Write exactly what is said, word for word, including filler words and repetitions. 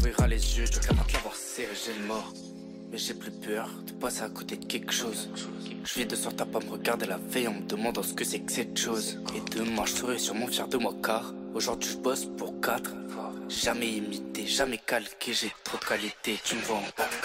Ouvrira les yeux, je capable de l'avoir serré, j'ai le mort. Mais j'ai plus peur de passer à côté de quelque chose. Je vis de sorte à pas me regarder la veille en me demandant ce que c'est que cette chose. Et demain je serai sûrement fier de moi car aujourd'hui je bosse pour quatre. Jamais imité, jamais calqué, j'ai trop de qualité, tu me vois en